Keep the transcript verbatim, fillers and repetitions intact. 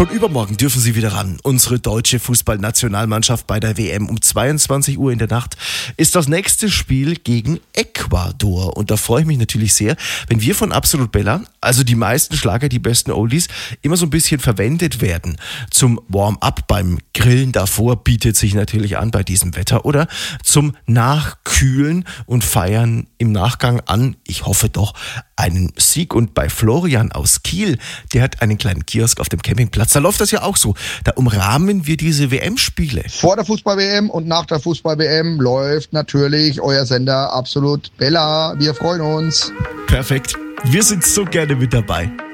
Schon übermorgen dürfen sie wieder ran. Unsere deutsche Fußballnationalmannschaft bei der W M um zweiundzwanzig Uhr in der Nacht ist das nächste Spiel gegen Ecuador. Und da freue ich mich natürlich sehr, wenn wir von Absolut Bella, also die meisten Schlager, die besten Oldies, immer so ein bisschen verwendet werden. Zum Warm-up beim Grillen davor bietet sich natürlich an bei diesem Wetter oder zum Nachkühlen und Feiern im Nachgang an, ich hoffe doch, einen Sieg. Und bei Florian aus Kiel, der hat einen kleinen Kiosk auf dem Campingplatz. Da läuft das ja auch so. Da umrahmen wir diese W M-Spiele. Vor der Fußball-W M und nach der Fußball-W M läuft natürlich euer Sender Absolut Bella. Wir freuen uns. Perfekt. Wir sind so gerne mit dabei.